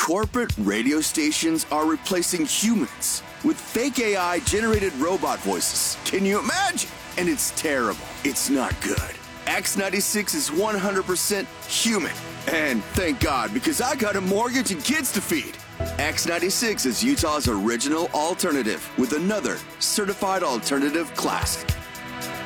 Corporate radio stations are replacing humans with fake AI-generated robot voices. Can you imagine? And it's terrible. It's not good. X96 is 100% human. And thank God, because I got a mortgage and kids to feed. X96 is Utah's original alternative with another certified alternative classic.